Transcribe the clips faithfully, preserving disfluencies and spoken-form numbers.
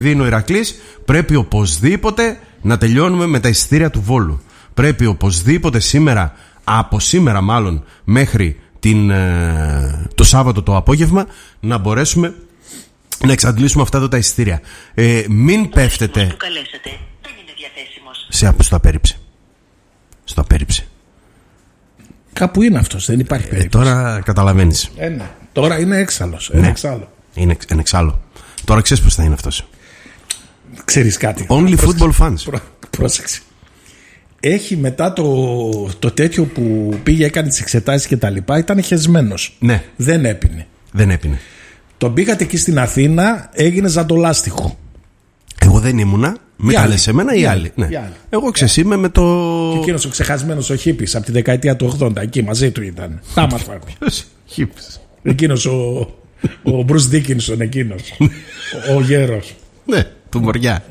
δίνει ο Ηρακλής, πρέπει οπωσδήποτε να τελειώνουμε με τα εισιτήρια του Βόλου. Πρέπει οπωσδήποτε σήμερα, από σήμερα μάλλον, μέχρι την, ε, το Σάββατο το απόγευμα, να μπορέσουμε να εξαντλήσουμε αυτά εδώ τα εισιτήρια. Ε, μην πέφτετε. Που καλέσατε δεν είναι διαθέσιμος. Σε, στο απέρριψε. Στο απέρριψε. Κάπου είναι αυτός, δεν υπάρχει περίπτωση. Ε, τώρα καταλαβαίνεις. Ε, ναι. Τώρα είναι έξαλλος. Ναι. Είναι εξάλλο. Είναι εξάλλο. Τώρα ξέρεις πώς θα είναι αυτός. Ξέρεις κάτι. Only Πρόσεξε. football fans. Πρό, πρόσεξε. Έχει μετά το, το τέτοιο που πήγε, έκανε τις εξετάσεις και τα λοιπά, ήταν χεσμένος. Ναι. Δεν έπινε. Δεν έπινε. Τον πήγατε εκεί στην Αθήνα, έγινε ζαντολάστιχο. Εγώ δεν ήμουνα. Μην τα λες εμένα ή Οι άλλοι. Ναι. οι άλλοι. Εγώ ξεσήμαι με το. Και εκείνος ο ξεχασμένος ο Χίπης από τη δεκαετία του ογδόντα, εκεί μαζί του ήταν. Τάμαρφα. Χίπης. Εκείνος ο, ο Μπρους Δίκινσον, εκείνος. ο, ο γέρος. Ναι, του Μοριά.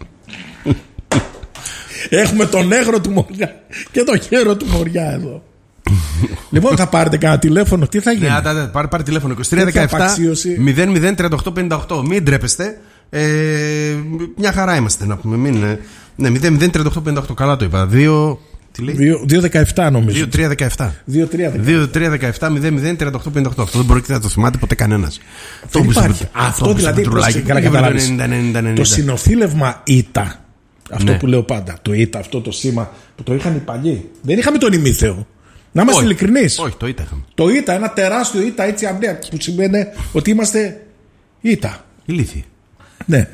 Έχουμε τον έγρο του Μοριά και τον γέρο του Μοριά εδώ. Λοιπόν, θα πάρετε κανένα τηλέφωνο, τι θα γίνει. Ναι, ναι, πάρε, πάρε τηλέφωνο είκοσι τρία δεκαεπτά μηδέν μηδέν τριάντα οκτώ πενήντα οκτώ. Μην τρέπεστε. Ε, μια χαρά είμαστε να πούμε. Μην, ναι, μηδέν μηδέν τριάντα οκτώ πενήντα οκτώ. Καλά το είπα. δύο. Τι λέει? δύο δεκαεπτά νομίζω. δύο τρία δεκαεπτά. δύο τρία δεκαεπτά μηδέν μηδέν τριάντα οκτώ πενήντα οκτώ. Αυτό δεν μπορείτε να το θυμάται ποτέ κανένας. Δεν υπάρχει. Αυτό δηλαδή το συνοθήλευμα ΙΤΑ. Αυτό ναι. που λέω πάντα. Το ΙΤΑ, αυτό το σήμα που το είχαν οι παλιοί. Δεν είχαμε τον ημίθεο. Να είμαστε ειλικρινείς. Όχι, το ΙΤΑ είχαμε. Το ΙΤΑ, ένα τεράστιο ΙΤΑ έτσι αμπλέα που σημαίνει ότι είμαστε ΙΤΑ. Ηλίθιοι. Ναι.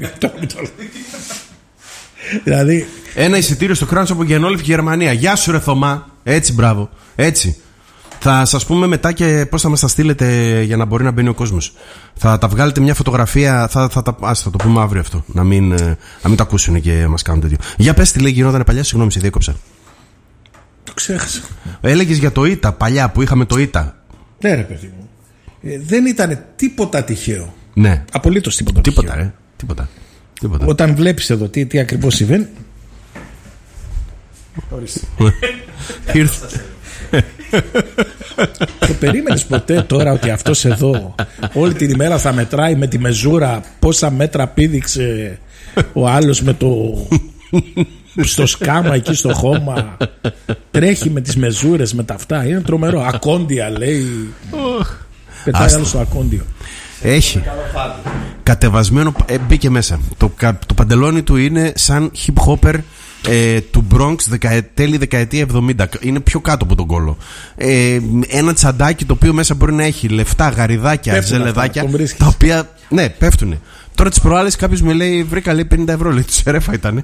Δηλαδή. Ένα εισιτήριο στο Κράνος από Γενόλευκη Γερμανία. Γεια σου, ρε Θωμά. Έτσι, μπράβο. Έτσι. Θα σας πούμε μετά και πώς θα μας τα στείλετε για να μπορεί να μπαίνει ο κόσμος. Θα τα βγάλετε μια φωτογραφία. Θα, θα, θα, ας, θα το πούμε αύριο αυτό. Να μην, να μην τα ακούσουν και μας κάνουν τέτοιο. Για πες τι λέει, γινόταν παλιά. Συγγνώμη, σε διέκοψα. Το ξέχασα. Έλεγες για το ΙΤΑ παλιά που είχαμε το ΙΤΑ. Ναι, ρε παιδί μου. Ε, δεν ήταν τίποτα τυχαίο. Ναι. Απολύτως τίποτα. Τίποτα, τυχαίο. ρε. Τίποτα. Τίποτα. Όταν βλέπεις εδώ τι, τι ακριβώς συμβαίνει. Το περίμενες ποτέ τώρα ότι αυτός εδώ όλη την ημέρα θα μετράει με τη μεζούρα πόσα μέτρα πήδηξε ο άλλος με το στο σκάμα εκεί στο χώμα, τρέχει με τις μεζούρες με τα αυτά. Είναι τρομερό. Ακόντια λέει. Πετάει άλλο στο ακόντιο. Έχει κατεβασμένο, ε, μπήκε μέσα. Το, το παντελόνι του είναι σαν hip hopper ε, του Bronx δεκα, τέλη δεκαετία εβδομήντα. Είναι πιο κάτω από τον κόλο. Ε, ένα τσαντάκι το οποίο μέσα μπορεί να έχει λεφτά, γαριδάκια, πέφτουν ζελεδάκια αυτά, τα οποία ναι, πέφτουνε. Τώρα τις προάλλες κάποιος με λέει βρήκα λέει πενήντα ευρώ. Λέει του Σερέφα ήτανε.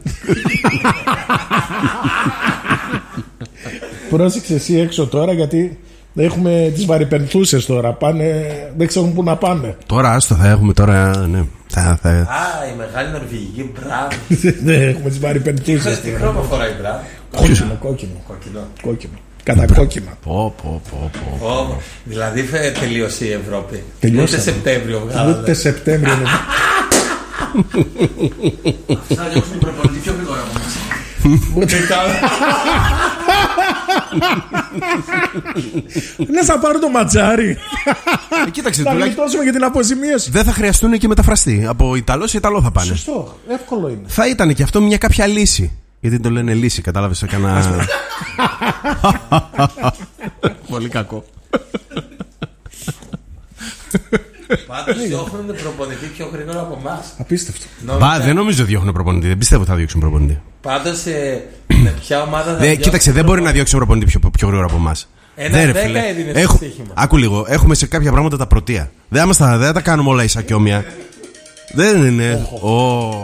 Πρόσεξε εσύ έξω τώρα γιατί έχουμε τις βαρυπενθούσες τώρα. Πάνε, δεν ξέρουν πού να πάνε. Τώρα άστο θα έχουμε τώρα. Ναι, θα, θα... Α, η μεγάλη νορβηγική μπράβο. Ναι, έχουμε τις βαρυπενθούσες. Τι χρώμα φοράει μπράβο? Κόκκινο, κόκκινο. Κόκκινο. Κόκκινο. Κατά κόκκινα. Πω, πω, πω, πω. Δηλαδή τελείωσε η Ευρώπη. Τελειώσαμε. Ούτε Σεπτέμβριο βγάλαμε. Ούτε Σεπτέμβριο. Θα διώξουμε προπονητή πιο γρήγορα από μας. Λες θα πάρω το ματζάρι. Κοίταξε, θα γλιτώσουμε για την αποζημίωση. Δεν θα χρειαστούν και μεταφραστεί. Από Ιταλό σε Ιταλό θα πάνε. Σωστό, εύκολο είναι. Θα ήταν και αυτό μια κάποια λύση. Γιατί το λένε λύση, κατάλαβες, έκανα. Πολύ κακό. Πάντως διώχνουν προπονητή πιο γρήγορα από εμάς. Απίστευτο. Μπα, δεν νομίζω ότι διώχνουν προπονητή. Δεν πιστεύω ότι θα διώξουν προπονητή. Πάντως με ποια ομάδα θα διώξουν. Κοίταξε, δεν μπορεί να διώξει προπονητή πιο, πιο γρήγορα από εμάς. Ένα δέκα έδινε στο Έχω... στοίχημα. Άκου λίγο, έχουμε σε κάποια πράγματα τα πρωτεία. Δεν θα δεν τα κάνουμε όλα ίσα και όμοια. Δεν είναι. Oh.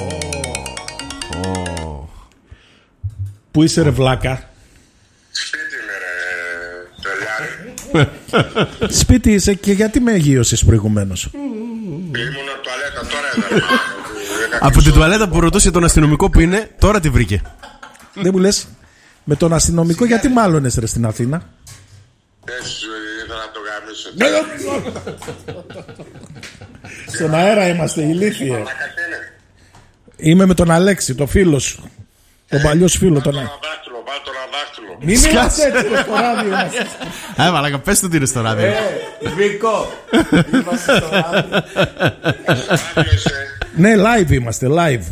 Oh. Πού είσαι ρε βλάκα? Σπίτι είμαι ρε τρελιάρη. Σπίτι είσαι και γιατί με αγίωσες προηγουμένως? Ήμουν τουαλέτα τώρα εδώ. Από την τουαλέτα που ρωτούσε τον αστυνομικό που είναι, τώρα τη βρήκε. Δεν μου λες με τον αστυνομικό γιατί μάλλονες ρε στην Αθήνα? Δεν σου ήθελα να το γαμίσω. Στον αέρα είμαστε ηλίθιε. Είμαι με τον Αλέξη, το φίλο σου. Τον παλιό σου φίλο τον. Βάλ' το ένα δάχτυλο, βάλ' το ένα δάχτυλο. μου. Μην μιλάς έτσι στο ράδιο μας. Ε, μαλάκα, πες το τι είναι στο ράδιο. Ε, Βίκο, είμαστε στο ράδιο. Ράδιο είσαι. Ναι, live είμαστε, live.